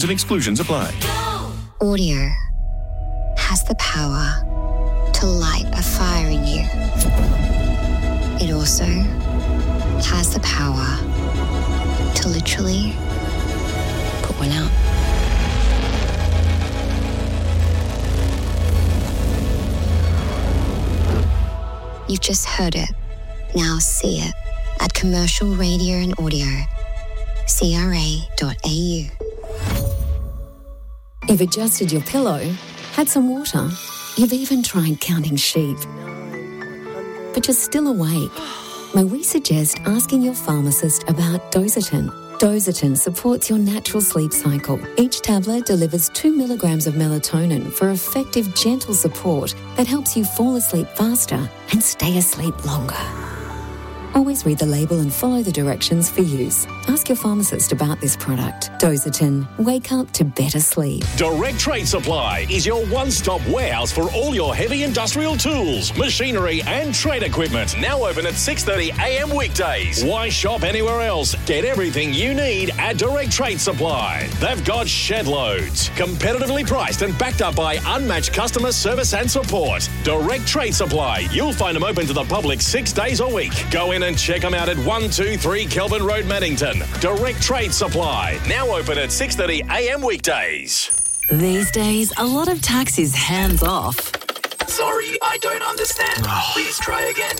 and exclusions apply. Audio has the power to light a fire in you. It also has the power to literally put one out. You've just heard it. Now see it at Commercial Radio and Audio. CRA.au. You've adjusted your pillow, had some water, you've even tried counting sheep. But you're still awake. May we suggest asking your pharmacist about Dositin? Dositin supports your natural sleep cycle. Each tablet delivers 2 milligrams of melatonin for effective, gentle support that helps you fall asleep faster and stay asleep longer. Always read the label and follow the directions for use. Ask your pharmacist about this product. Dositin. Wake up to better sleep. Direct Trade Supply is your one-stop warehouse for all your heavy industrial tools, machinery and trade equipment. Now open at 6:30am weekdays. Why shop anywhere else? Get everything you need at Direct Trade Supply. They've got shed loads, competitively priced and backed up by unmatched customer service and support. Direct Trade Supply. You'll find them open to the public 6 days a week. Go in and check them out at 123 Kelvin Road, Maddington. Direct Trade Supply. Now open at 6:30am weekdays. These days, a lot of tax is hands off. Sorry, I don't understand. Please try again.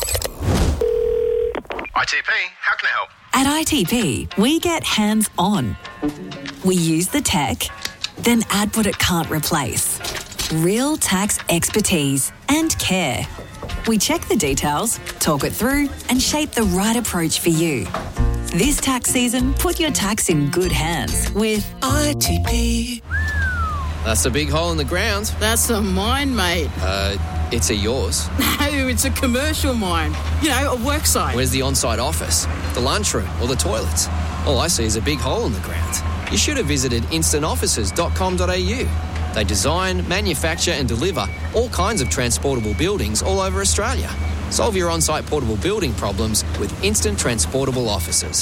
ITP, how can I help? At ITP, we get hands on. We use the tech, then add what it can't replace. Real tax expertise and care. We check the details, talk it through, and shape the right approach for you. This tax season, put your tax in good hands with ITP. That's a big hole in the ground. That's a mine, mate. It's a yours. No, it's a commercial mine. You know, a work site. Where's the on-site office, the lunchroom or the toilets? All I see is a big hole in the ground. You should have visited instantoffices.com.au. They design, manufacture and deliver all kinds of transportable buildings all over Australia. Solve your on-site portable building problems with Instant Transportable Offices.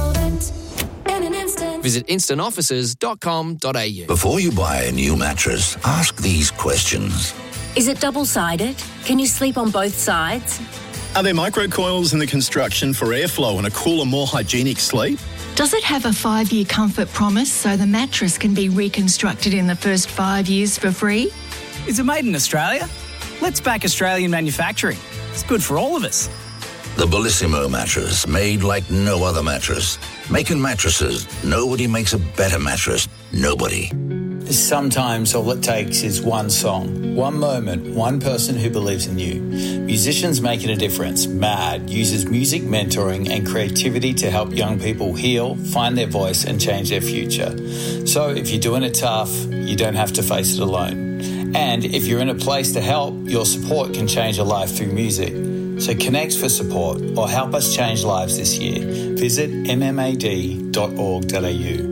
Visit instantoffices.com.au. Before you buy a new mattress, ask these questions. Is it double-sided? Can you sleep on both sides? Are there microcoils in the construction for airflow and a cooler, more hygienic sleep? Does it have a 5-year comfort promise so the mattress can be reconstructed in the first 5 years for free? Is it made in Australia? Let's back Australian manufacturing. It's good for all of us. The Bellissimo mattress, made like no other mattress. Making mattresses, nobody makes a better mattress. Nobody. Sometimes all it takes is one song, one moment, one person who believes in you. Musicians Making a Difference, MAD, uses music mentoring and creativity to help young people heal, find their voice and change their future. So if you're doing it tough, you don't have to face it alone. And if you're in a place to help, your support can change a life through music. So connect for support or help us change lives this year. Visit mmad.org.au.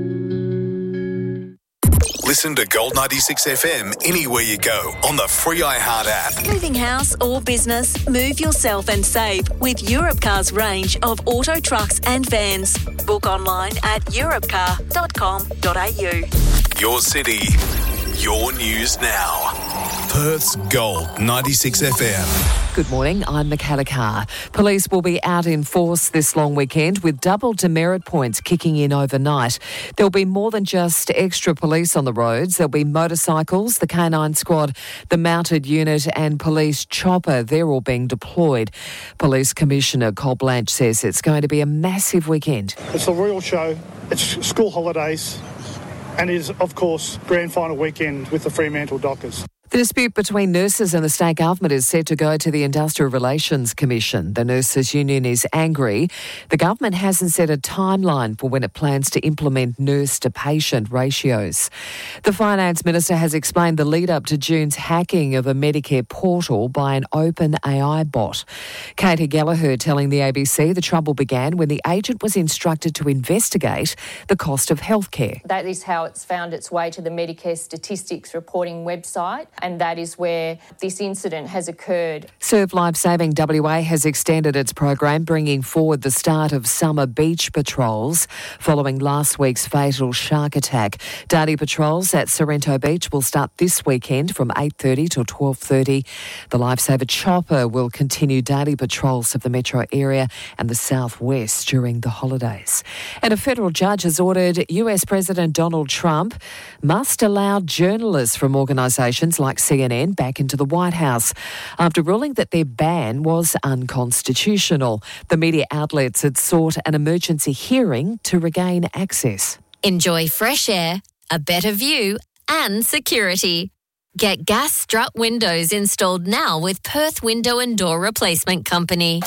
Listen to Gold 96 FM anywhere you go on the free iHeart app. Moving house or business, move yourself and save with Europcar's range of auto trucks and vans. Book online at europcar.com.au. Your city, your news now. Perth's Gold 96 FM. Good morning, I'm Michaela Carr. Police will be out in force this long weekend with double demerit points kicking in overnight. There'll be more than just extra police on the roads. There'll be motorcycles, the K9 squad, the mounted unit and police chopper. They're all being deployed. Police Commissioner Col Blanche says it's going to be a massive weekend. It's a royal show. It's school holidays and is, of course, grand final weekend with the Fremantle Dockers. The dispute between nurses and the state government is set to go to the Industrial Relations Commission. The nurses' union is angry. The government hasn't set a timeline for when it plans to implement nurse-to-patient ratios. The Finance Minister has explained the lead-up to June's hacking of a Medicare portal by an open AI bot. Katie Gallagher telling the ABC the trouble began when the agent was instructed to investigate the cost of healthcare. That is how it's found its way to the Medicare statistics reporting website. and that is where this incident has occurred. Surf Lifesaving WA has extended its program, bringing forward the start of summer beach patrols following last week's fatal shark attack. Daily patrols at Sorrento Beach will start this weekend from 8:30 till 12:30. The Lifesaver Chopper will continue daily patrols of the metro area and the southwest during the holidays. And a federal judge has ordered US President Donald Trump must allow journalists from organisations like CNN back into the White House after ruling that their ban was unconstitutional. The media outlets had sought an emergency hearing to regain access. Enjoy fresh air, a better view and security. Get gas strut windows installed now with Perth Window and Door Replacement Company.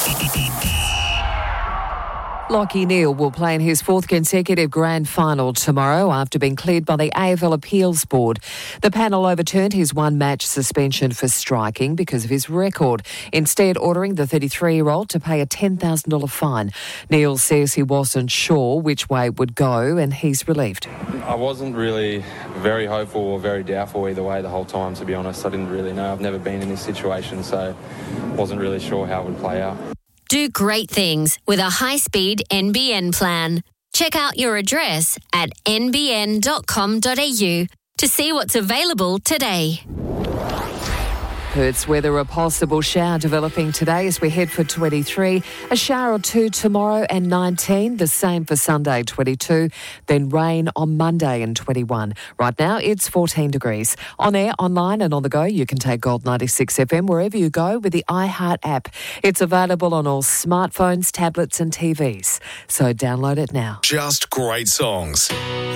Lachie Neale will play in his fourth consecutive grand final tomorrow after being cleared by the AFL Appeals Board. The panel overturned his one-match suspension for striking because of his record, instead ordering the 33-year-old to pay a $10,000 fine. Neale says he wasn't sure which way it would go and he's relieved. I wasn't really very hopeful or very doubtful either way the whole time, to be honest. I didn't really know. I've never been in this situation, so wasn't really sure how it would play out. Do great things with a high-speed NBN plan. Check out your address at nbn.com.au to see what's available today. Perth's weather, a possible shower developing today as we head for 23. A shower or two tomorrow and 19. The same for Sunday, 22. Then rain on Monday and 21. Right now, it's 14 degrees. On air, online and on the go, you can take Gold 96 FM wherever you go with the iHeart app. It's available on all smartphones, tablets and TVs. So download it now. Just great songs.